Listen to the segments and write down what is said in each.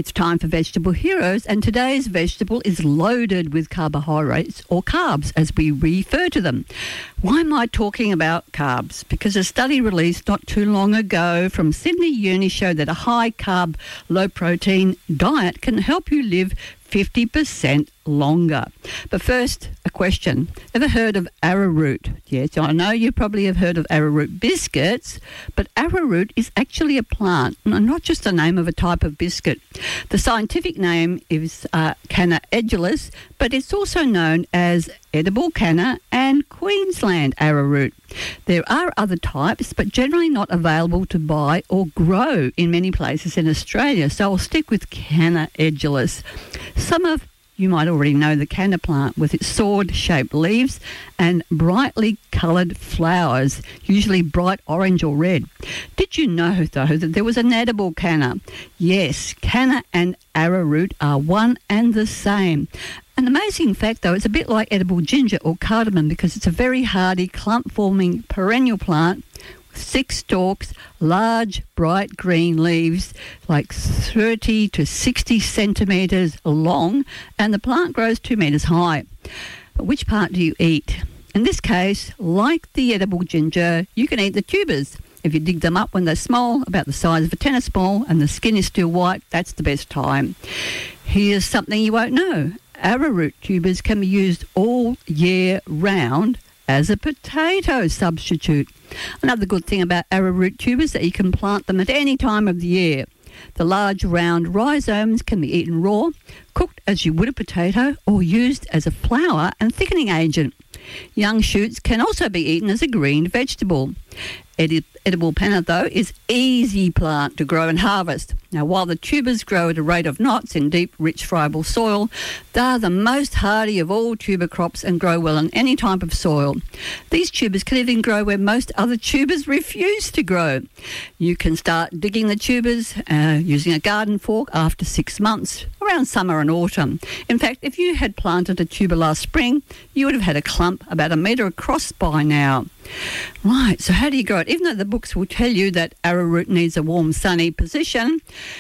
It's time for Vegetable Heroes, and today's vegetable is loaded with carbohydrates, or carbs as we refer to them. Why am I talking about carbs? Because a study released not too long ago from Sydney Uni showed that a high-carb, low-protein diet can help you live 50% longer. But first, a question. Ever heard of arrowroot? Yes, I know you probably have heard of arrowroot biscuits, but arrowroot is actually a plant, not just the name of a type of biscuit. The scientific name is Canna edulis, but it's also known as edible canna and Queensland arrowroot. There are other types, but generally not available to buy or grow in many places in Australia, so I'll stick with Canna edulis. Some of you might already know the canna plant with its sword-shaped leaves and brightly coloured flowers, usually bright orange or red. Did you know, though, that there was an edible canna? Yes, canna and arrowroot are one and the same. An amazing fact, though, it's a bit like edible ginger or cardamom because it's a very hardy, clump-forming perennial plant with 6 stalks, large, bright green leaves, like 30 to 60 centimetres long, and the plant grows 2 metres high. But which part do you eat? In this case, like the edible ginger, you can eat the tubers. If you dig them up when they're small, about the size of a tennis ball, and the skin is still white, that's the best time. Here's something you won't know. Arrowroot tubers can be used all year round as a potato substitute. Another good thing about arrowroot tubers is that you can plant them at any time of the year. The large round rhizomes can be eaten raw, cooked as you would a potato, or used as a flour and thickening agent. Young shoots can also be eaten as a green vegetable. Edible canna, though, is easy plant to grow and harvest. Now, while the tubers grow at a rate of knots in deep, rich, friable soil, they are the most hardy of all tuber crops and grow well in any type of soil. These tubers can even grow where most other tubers refuse to grow. You can start digging the tubers using a garden fork after 6 months, around summer and autumn. In fact, if you had planted a tuber last spring, you would have had a clump about 1 metre across by now. Right, so how do you grow it? Even though the books will tell you that arrowroot needs a warm, sunny position,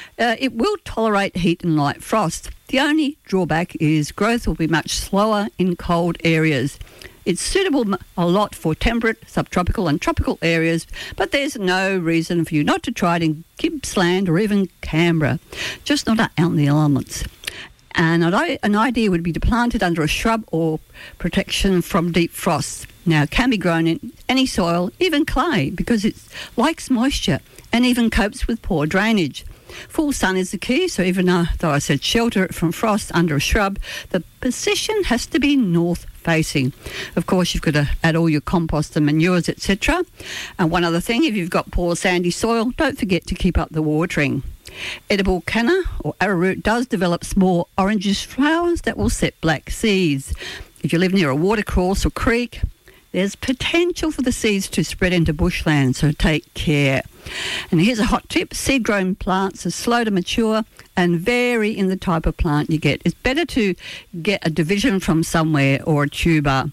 it will tolerate heat and light frost. The only drawback is growth will be much slower in cold areas. It's suitable a lot for temperate, subtropical and tropical areas, but there's no reason for you not to try it in Gippsland or even Canberra, just not out in the elements. And an idea would be to plant it under a shrub or protection from deep frosts. Now, it can be grown in any soil, even clay, because it likes moisture and even copes with poor drainage. Full sun is the key, so even though I said shelter it from frost under a shrub, the position has to be north-facing. Of course, you've got to add all your compost and manures, etc. And one other thing, if you've got poor sandy soil, don't forget to keep up the watering. Edible canna or arrowroot does develop small orangish flowers that will set black seeds. If you live near a watercourse or creek, there's potential for the seeds to spread into bushland, so take care. And here's a hot tip. Seed-grown plants are slow to mature and vary in the type of plant you get. It's better to get a division from somewhere or a tuber.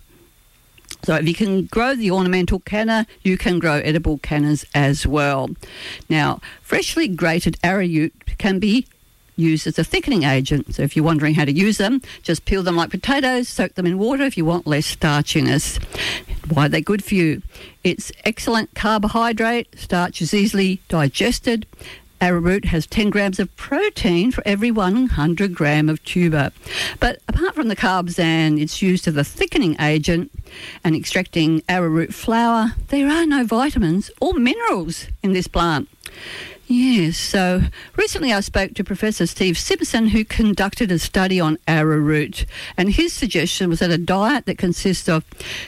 So if you can grow the ornamental canna, you can grow edible cannas as well. Now, freshly grated arrowroot can be used as a thickening agent. So if you're wondering how to use them, just peel them like potatoes, soak them in water if you want less starchiness. Why are they good for you? It's excellent carbohydrate. Starch is easily digested. Arrowroot has 10 grams of protein for every 100 gram of tuber. But apart from the carbs and it's used as a thickening agent and extracting arrowroot flour, there are no vitamins or minerals in this plant. Yes, so recently I spoke to Professor Steve Simpson, who conducted a study on arrowroot, and his suggestion was that a diet that consists of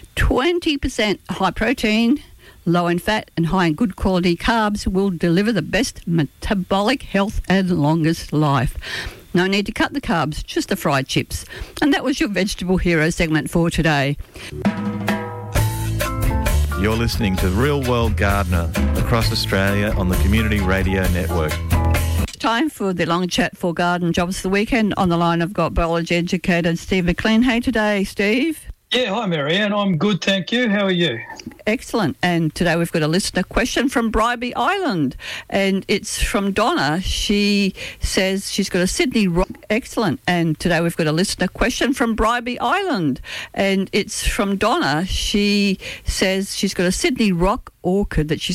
20% high protein, low in fat and high in good quality carbs will deliver the best metabolic health and longest life. No need to cut the carbs, just the fried chips. And that was your Vegetable Hero segment for today. You're listening to Real World Gardener across Australia on the Community Radio Network. Time for the long chat for garden jobs for the weekend. On the line, I've got biology educator Steve McLean. Hey today, Steve. Yeah, hi Marianne. I'm good, thank you. How are you? Excellent. And today we've got a listener question from Bribie Island, and it's from Donna. She says she's got a Sydney Rock. Excellent. And today we've got a listener question from Bribie Island, and it's from Donna. She says she's got a Sydney Rock orchid that she